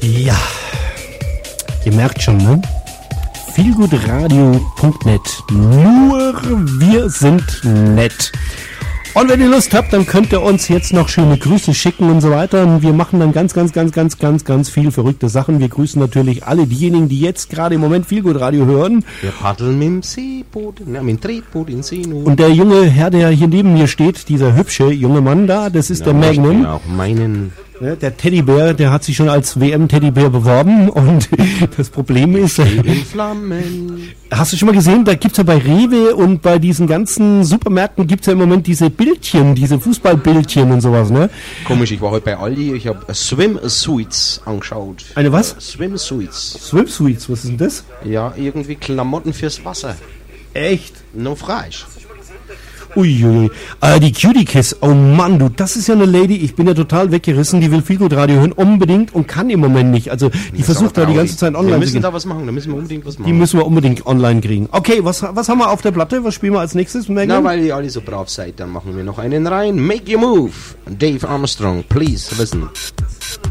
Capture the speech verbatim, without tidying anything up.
Ja, ihr merkt schon, ne? feelgoodradio punkt net. Nur wir sind nett. Und wenn ihr Lust habt, dann könnt ihr uns jetzt noch schöne Grüße schicken und so weiter. Und wir machen dann ganz, ganz, ganz, ganz, ganz, ganz viel verrückte Sachen. Wir grüßen natürlich alle diejenigen, die jetzt gerade im Moment Feelgood Radio hören. Wir paddeln mit dem Seeboot, ne, mit dem Tretboot in See. Und der junge Herr, der hier neben mir steht, dieser hübsche junge Mann da, das ist ja, der Magnum. Auch meinen... Ja, der Teddybär, der hat sich schon als W M-Teddybär beworben und das Problem ist... in Flammen. Hast du schon mal gesehen, da gibt's ja bei Rewe und bei diesen ganzen Supermärkten gibt's ja im Moment diese Bildchen, diese Fußballbildchen und sowas, ne? Komisch, ich war heute bei Aldi, ich habe Swimsuits angeschaut. Eine was? Swimsuits. Swimsuits, was ist denn das? Ja, irgendwie Klamotten fürs Wasser. Echt? No frisch. Uiuiui. Äh, die Cutie Kiss, oh Mann, du, das ist ja eine Lady, ich bin ja total weggerissen, die will Feelgood Radio hören, unbedingt und kann im Moment nicht. Also, die versucht da die ganze Zeit online zu gehen. Wir müssen gehen. da was machen, da müssen wir unbedingt was machen. Die müssen wir unbedingt online kriegen. Okay, was, was haben wir auf der Platte? Was spielen wir als nächstes, Megan? Na, weil ihr alle so brav seid, dann machen wir noch einen rein. Make your move. Dave Armstrong, please listen.